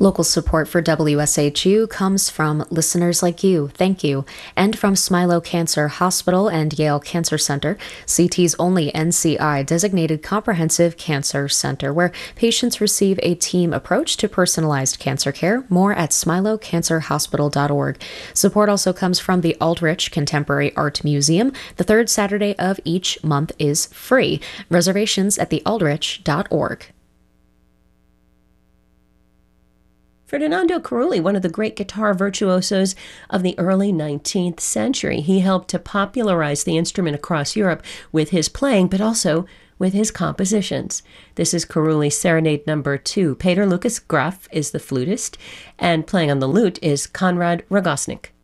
Local support for WSHU comes from listeners like you, thank you, and from Smilow Cancer Hospital and Yale Cancer Center, CT's only NCI-designated comprehensive cancer center, where patients receive a team approach to personalized cancer care. More at smilowcancerhospital.org. Support also comes from the Aldrich Contemporary Art Museum. The third Saturday of each month is free. Reservations at thealdrich.org. Ferdinando Carulli, one of the great guitar virtuosos of the early 19th century. He helped to popularize the instrument across Europe with his playing, but also with his compositions. This is Carulli's Serenade No. 2. Peter Lucas Graf is the flutist, and playing on the lute is Konrad Rogosnik.